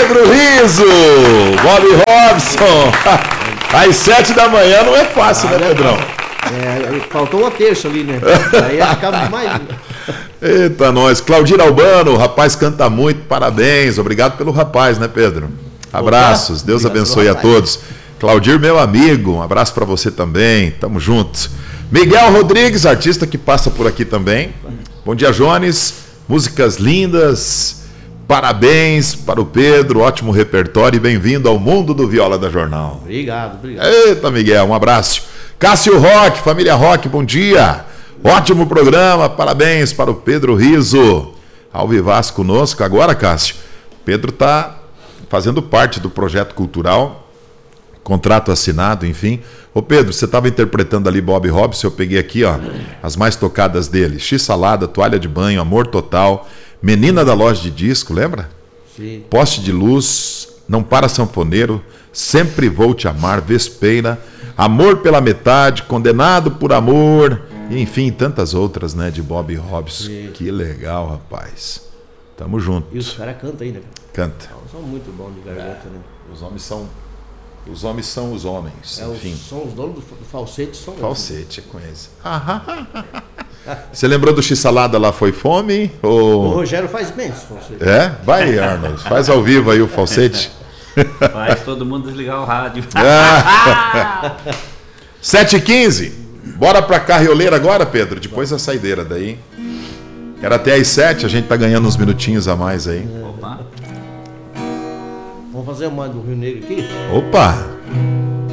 Pedro Riso, Bob Robson. Às 7 da manhã não é fácil, né, Pedrão? Faltou uma terça ali, né? Aí acaba demais. Eita, nós. Claudir Albano, o rapaz canta muito, parabéns. Obrigado pelo rapaz, né, Pedro? Abraços, Deus abençoe a todos. Claudir, meu amigo, um abraço para você também, tamo junto. Miguel Rodrigues, artista que passa por aqui também. Bom dia, Jones. Músicas lindas, parabéns para o Pedro, ótimo repertório e bem-vindo ao mundo do Viola da Jornal. Obrigado. Eita, Miguel, um abraço. Cássio Roque, família Roque, bom dia. Ótimo programa, parabéns para o Pedro Riso. Ao vivaço conosco agora, Cássio. Pedro está fazendo parte do projeto cultural, contrato assinado, enfim. Ô Pedro, você estava interpretando ali Bob Robson, eu peguei aqui, ó, as mais tocadas dele. X-Salada, Toalha de Banho, Amor Total, Menina da Loja de Disco, lembra? Sim. Poste de Luz, Não Para Sanfoneiro, Sempre Vou Te Amar, Vespeira, Amor pela Metade, Condenado por Amor, e, enfim, tantas outras, né, de Bob Robson. Sim. Que legal, rapaz. Tamo junto. E os caras cantam aí, né? Canta. São muito bons de garganta, né? Os homens são os homens. Enfim. Os donos do falsete são falsete, conhece. Você lembrou do X-Salada lá, Foi Fome? Ou... O Rogério faz bem esse falsete. É? Vai, Arnold. Faz ao vivo aí o falsete. Faz todo mundo desligar o rádio. 7h15. Bora pra Carrioleira agora, Pedro? Depois a saideira daí. Era até às 7, a gente tá ganhando uns minutinhos a mais aí. Opa. Vamos fazer uma do Rio Negro aqui? Opa!